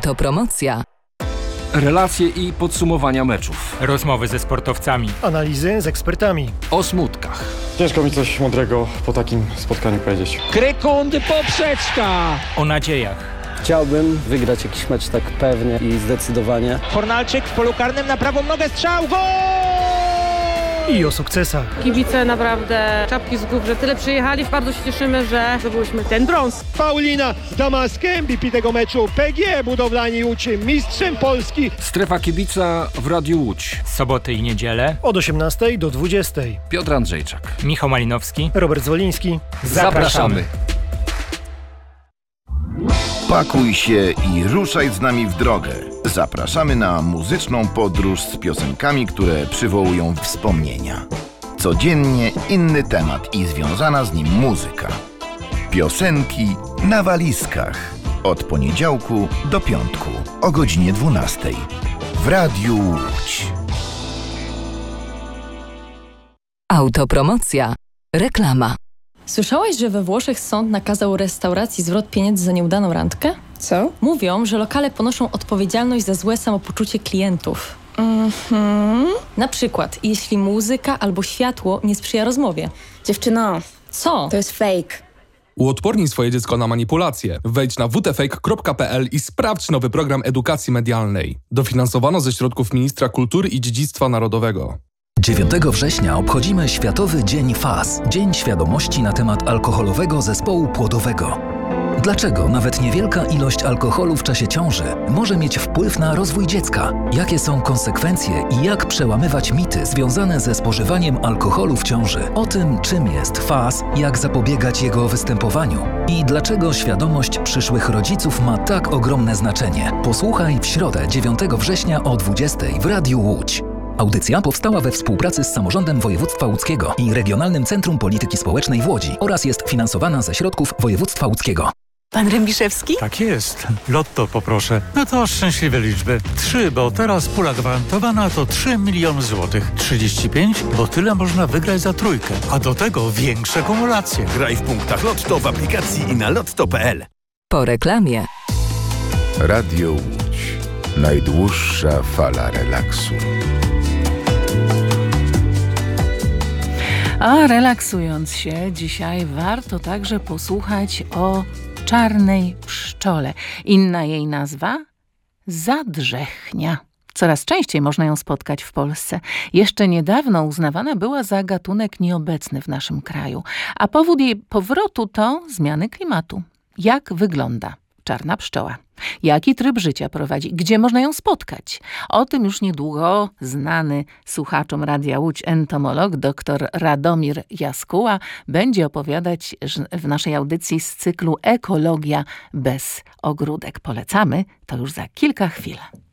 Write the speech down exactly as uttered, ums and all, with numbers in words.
Autopromocja. Relacje i podsumowania meczów. Rozmowy ze sportowcami. Analizy z ekspertami. O smutkach. Ciężko mi coś mądrego po takim spotkaniu powiedzieć. Krykundy poprzeczka. O nadziejach. Chciałbym wygrać jakiś mecz tak pewnie i zdecydowanie. Fornalczyk w polu karnym na prawą nogę, strzał, gol! I o sukcesach. Kibice naprawdę czapki z głów, że tyle przyjechali. Bardzo się cieszymy, że zdobyliśmy ten brąz. Paulina Damask, M V P tego meczu. P G Budowlani Łódź, mistrzem Polski. Strefa kibica w Radiu Łódź. Soboty i niedzielę. Od osiemnastej do dwudziestej. Piotr Andrzejczak. Michał Malinowski. Robert Zwoliński. Zapraszamy. Pakuj się i ruszaj z nami w drogę. Zapraszamy na muzyczną podróż z piosenkami, które przywołują wspomnienia. Codziennie inny temat i związana z nim muzyka. Piosenki na walizkach. Od poniedziałku do piątku o godzinie dwunastej. W Radiu Łódź. Autopromocja. Reklama. Słyszałaś, że we Włoszech sąd nakazał restauracji zwrot pieniędzy za nieudaną randkę? Co? Mówią, że lokale ponoszą odpowiedzialność za złe samopoczucie klientów. Mhm. Na przykład, jeśli muzyka albo światło nie sprzyja rozmowie. Dziewczyno, co? To jest fake. Uodpornij swoje dziecko na manipulacje. Wejdź na w t fake kropka p l i sprawdź nowy program edukacji medialnej. Dofinansowano ze środków Ministra Kultury i Dziedzictwa Narodowego. dziewiątego września obchodzimy Światowy Dzień F A S, Dzień Świadomości na temat alkoholowego zespołu płodowego. Dlaczego nawet niewielka ilość alkoholu w czasie ciąży może mieć wpływ na rozwój dziecka? Jakie są konsekwencje i jak przełamywać mity związane ze spożywaniem alkoholu w ciąży? O tym, czym jest F A S, jak zapobiegać jego występowaniu i dlaczego świadomość przyszłych rodziców ma tak ogromne znaczenie. Posłuchaj w środę dziewiątego września o dwudziestej w Radiu Łódź. Audycja powstała we współpracy z Samorządem Województwa Łódzkiego i Regionalnym Centrum Polityki Społecznej w Łodzi oraz jest finansowana ze środków województwa łódzkiego. Pan Rębiszewski? Tak jest. Lotto poproszę. No to szczęśliwe liczby. Trzy, bo teraz pula gwarantowana to trzy miliony złotych. trzydzieści pięć, bo tyle można wygrać za trójkę. A do tego większe kumulacje. Graj w punktach Lotto w aplikacji i na lotto kropka p l. Po reklamie. Radio Łódź. Najdłuższa fala relaksu. A relaksując się, dzisiaj warto także posłuchać o czarnej pszczole. Inna jej nazwa? Zadrzechnia. Coraz częściej można ją spotkać w Polsce. Jeszcze niedawno uznawana była za gatunek nieobecny w naszym kraju. A powód jej powrotu to zmiany klimatu. Jak wygląda czarna pszczoła? Jaki tryb życia prowadzi? Gdzie można ją spotkać? O tym już niedługo znany słuchaczom Radia Łódź entomolog dr Radomir Jaskuła będzie opowiadać w naszej audycji z cyklu Ekologia bez ogródek. Polecamy, to już za kilka chwil.